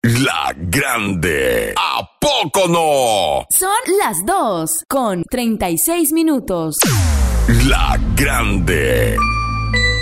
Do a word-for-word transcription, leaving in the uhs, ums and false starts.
La Grande. ¿A poco no? Son las dos con treinta y seis minutos. La Grande.